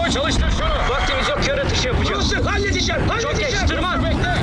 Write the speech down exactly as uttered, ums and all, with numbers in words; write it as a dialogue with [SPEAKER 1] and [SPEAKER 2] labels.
[SPEAKER 1] Bravo, çalıştır şunu.
[SPEAKER 2] Vaktimiz yok, kör atışı yapacağız.
[SPEAKER 1] Halledeceğim, halledeceğim.
[SPEAKER 2] Çok geç, tırman.
[SPEAKER 1] Bekle.